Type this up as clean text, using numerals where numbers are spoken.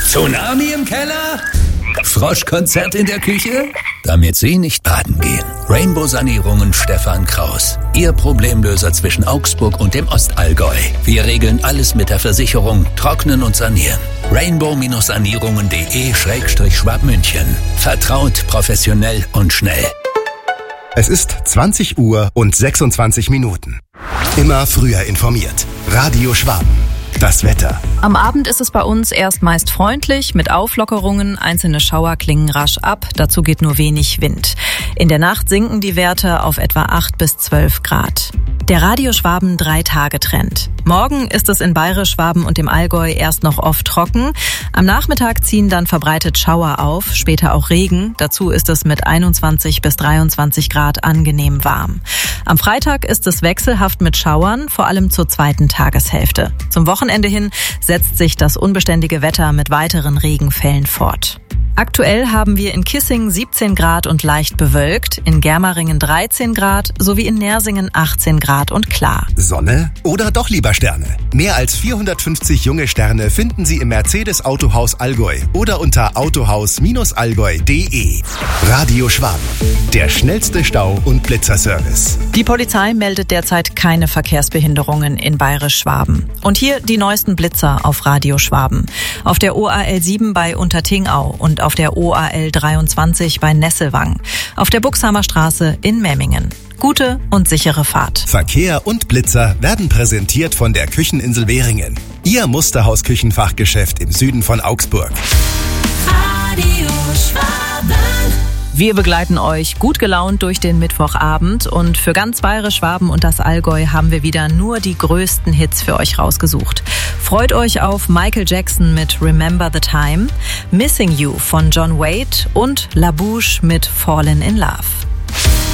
Tsunami im Keller? Froschkonzert in der Küche? Damit Sie nicht baden gehen. Rainbow Sanierungen Stefan Kraus. Ihr Problemlöser zwischen Augsburg und dem Ostallgäu. Wir regeln alles mit der Versicherung, trocknen und sanieren. rainbow-sanierungen.de/Schwabmünchen. Vertraut, professionell und schnell. Es ist 20 Uhr und 26 Minuten. Immer früher informiert. Radio Schwaben. Das Wetter. Am Abend ist es bei uns erst meist freundlich, mit Auflockerungen. Einzelne Schauer klingen rasch ab, dazu geht nur wenig Wind. In der Nacht sinken die Werte auf etwa 8 bis 12 Grad. Der Radio Schwaben 3-Tage-Trend. Morgen ist es in Bayerisch, Schwaben und dem Allgäu erst noch oft trocken. Am Nachmittag ziehen dann verbreitet Schauer auf, später auch Regen. Dazu ist es mit 21 bis 23 Grad angenehm warm. Am Freitag ist es wechselhaft mit Schauern, vor allem zur zweiten Tageshälfte. Zum Wochenende hin setzt sich das unbeständige Wetter mit weiteren Regenfällen fort. Aktuell haben wir in Kissing 17 Grad und leicht bewölkt, in Germeringen 13 Grad sowie in Nersingen 18 Grad und klar. Sonne oder doch lieber Sterne? Mehr als 450 junge Sterne finden Sie im Mercedes Autohaus Allgäu oder unter autohaus-allgäu.de. Radio Schwaben, der schnellste Stau- und Blitzerservice. Die Polizei meldet derzeit keine Verkehrsbehinderungen in Bayerisch Schwaben. Und hier die neuesten Blitzer auf Radio Schwaben. Auf der OAL 7 bei Untertingau und auf der OAL 23 bei Nesselwang. Auf der Buxhamer Straße in Memmingen. Gute und sichere Fahrt. Verkehr und Blitzer werden präsentiert von der Kücheninsel Währingen. Ihr Musterhaus-Küchenfachgeschäft im Süden von Augsburg. Radio Schwaben. Wir begleiten euch gut gelaunt durch den Mittwochabend und für ganz Bayerisch, Schwaben und das Allgäu haben wir wieder nur die größten Hits für euch rausgesucht. Freut euch auf Michael Jackson mit Remember the Time, Missing You von John Waite und La Bouche mit Fallen in Love.